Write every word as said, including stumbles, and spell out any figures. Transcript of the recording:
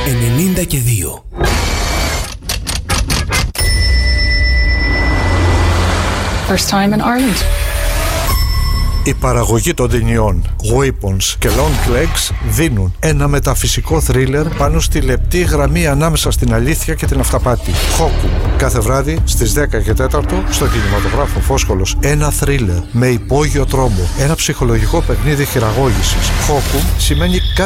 ενενήντα και δύο. First time in Ireland. Η παραγωγή των ταινιών Weapons και Long Legs δίνουν ένα μεταφυσικό θρίλερ πάνω στη λεπτή γραμμή ανάμεσα στην αλήθεια και την αυταπάτη. Χόκουμ, κάθε βράδυ στις δέκα και τέσσερα στο κινηματογράφο Φόσκολος. Ένα θρίλερ με υπόγειο τρόμο, ένα ψυχολογικό παιχνίδι χειραγώγησης. Χόκουμ σημαίνει κάτι